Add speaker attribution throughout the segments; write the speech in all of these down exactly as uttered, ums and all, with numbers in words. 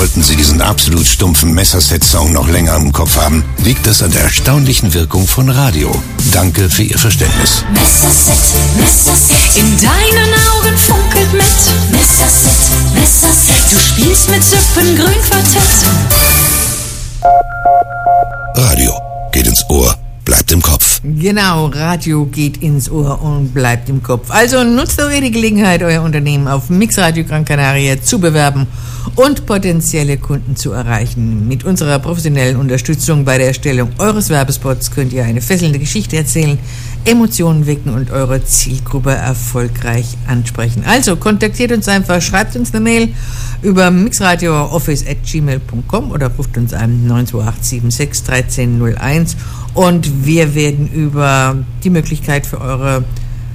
Speaker 1: Sollten Sie diesen absolut stumpfen Messerset-Song noch länger im Kopf haben, liegt das an der erstaunlichen Wirkung von Radio. Danke für Ihr Verständnis.
Speaker 2: Messerset, Messerset. In deinen Augen funkelt mit. Messerset, Messerset. Du spielst mit Suppengrün-Quartett.
Speaker 1: Radio geht ins Ohr, bleibt im Kopf.
Speaker 3: Genau, Radio geht ins Ohr und bleibt im Kopf. Also nutzt doch die Gelegenheit, euer Unternehmen auf Mixradio Gran Canaria zu bewerben und potenzielle Kunden zu erreichen. Mit unserer professionellen Unterstützung bei der Erstellung eures Werbespots könnt ihr eine fesselnde Geschichte erzählen, Emotionen wecken und eure Zielgruppe erfolgreich ansprechen. Also kontaktiert uns einfach, schreibt uns eine Mail über mixradiooffice at gmail punkt com oder ruft uns an neun zwei acht sieben sechs eins drei null eins und wir werden über die Möglichkeit für eure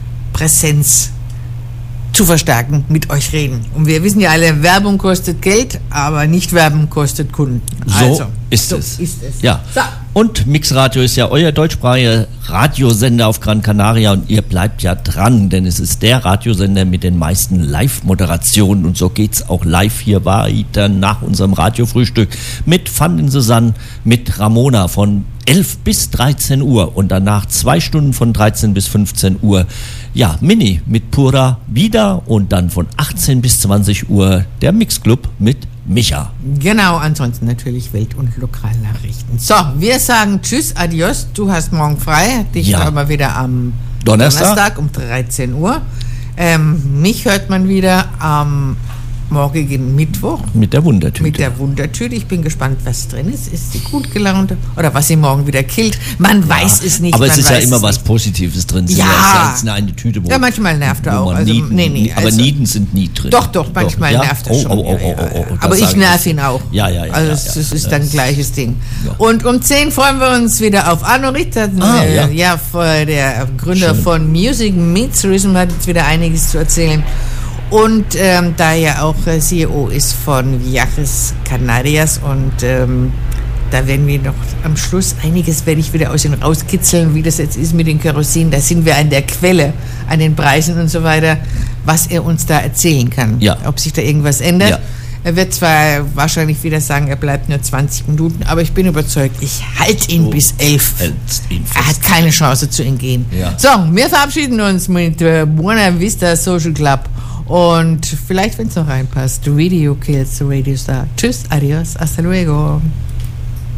Speaker 3: Präsenz zu verstärken mit euch reden. Und wir wissen ja alle, Werbung kostet Geld, aber nicht Werben kostet Kunden.
Speaker 4: So
Speaker 3: also,
Speaker 4: ist
Speaker 3: so
Speaker 4: es.
Speaker 3: ist es.
Speaker 4: Ja.
Speaker 3: So.
Speaker 4: Und Mixradio ist ja euer deutschsprachiger Radiosender auf Gran Canaria und ihr bleibt ja dran, denn es ist der Radiosender mit den meisten Live-Moderationen und so geht's auch live hier weiter nach unserem Radiofrühstück mit Fandin Susanne, mit Ramona von elf bis dreizehn Uhr und danach zwei Stunden von dreizehn bis fünfzehn Uhr. Ja, Mini mit Pura wieder und dann von achtzehn bis zwanzig Uhr der Mixclub mit Micha.
Speaker 3: Genau, ansonsten natürlich Welt- und Lokalnachrichten. So, wir sagen Tschüss, Adios. Du hast morgen frei. Dich
Speaker 4: Ja.
Speaker 3: hören wir wieder am
Speaker 4: Donnerstag,
Speaker 3: Donnerstag um dreizehn Uhr. Ähm, mich hört man wieder am morgigen Mittwoch
Speaker 4: mit der Wundertüte.
Speaker 3: mit der Wundertüte. Ich bin gespannt, was drin ist. Ist sie gut gelaunt oder was sie morgen wieder killt? Man ja, weiß es nicht.
Speaker 4: Aber es
Speaker 3: man
Speaker 4: ist ja
Speaker 3: weiß
Speaker 4: immer
Speaker 3: es
Speaker 4: was
Speaker 3: nicht.
Speaker 4: Positives drin. Es
Speaker 3: Ja.
Speaker 4: ist ja eine Tüte, wo,
Speaker 3: Ja, manchmal nervt er
Speaker 4: wo
Speaker 3: auch.
Speaker 4: man
Speaker 3: Also,
Speaker 4: Nieten,
Speaker 3: nee, nee,
Speaker 4: aber
Speaker 3: also-
Speaker 4: Nieten sind nie drin.
Speaker 3: Doch, doch, manchmal
Speaker 4: Doch, ja?
Speaker 3: nervt er
Speaker 4: oh,
Speaker 3: schon.
Speaker 4: Oh, oh,
Speaker 3: ja,
Speaker 4: oh,
Speaker 3: ja,
Speaker 4: oh, oh,
Speaker 3: ja.
Speaker 4: das
Speaker 3: Aber ich
Speaker 4: sage
Speaker 3: nerv ihn auch.
Speaker 4: Ja, ja, ja.
Speaker 3: Also
Speaker 4: ja,
Speaker 3: es,
Speaker 4: ja,
Speaker 3: es ist
Speaker 4: ja,
Speaker 3: dann
Speaker 4: das-
Speaker 3: gleiches Ding.
Speaker 4: Ja.
Speaker 3: Und um zehn freuen wir uns wieder auf Arno Ritter,
Speaker 4: Ah,
Speaker 3: äh,
Speaker 4: ja.
Speaker 3: ja, vor- der Gründer
Speaker 4: Schön.
Speaker 3: von Music Meets Tourism, hat jetzt wieder einiges zu erzählen. Und ähm, da er auch äh, C E O ist von Viajes Canarias und ähm, da werden wir noch am Schluss einiges werde ich wieder aus ihm rauskitzeln, wie das jetzt ist mit den Kerosin. Da sind wir an der Quelle, an den Preisen und so weiter, was er uns da erzählen kann.
Speaker 4: Ja.
Speaker 3: Ob sich da irgendwas ändert.
Speaker 4: Ja.
Speaker 3: Er wird zwar wahrscheinlich wieder sagen, er bleibt nur zwanzig Minuten, aber ich bin überzeugt, ich halte ihn
Speaker 4: Oh,
Speaker 3: bis elf.
Speaker 4: hältst ihn
Speaker 3: Er hat
Speaker 4: fest.
Speaker 3: keine Chance zu entgehen.
Speaker 4: Ja.
Speaker 3: So, wir verabschieden uns mit äh, Buena Vista Social Club und vielleicht, wenn es noch reinpasst, Radio Kills the Radio Star. Tschüss, adios, hasta luego.